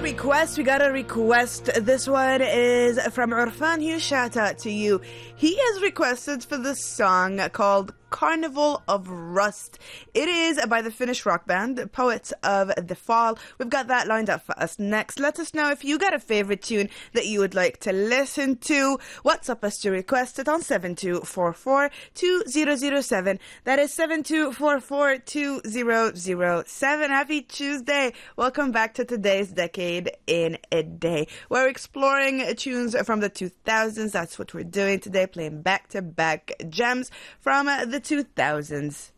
request. We got a request. This one is from Urfan. Huge shout out to you. He has requested for the song called Carnival of Rust. It is by the Finnish rock band Poets of the Fall. We've got that lined up for us next. Let us know if you got a favorite tune that you would like to listen to. WhatsApp us to request it on 7244-2007. That is 7244-2007. Happy Tuesday. Welcome back to today's Decade in a Day. We're exploring tunes from the 2000s. That's what we're doing today, playing back-to-back gems from the 2000s.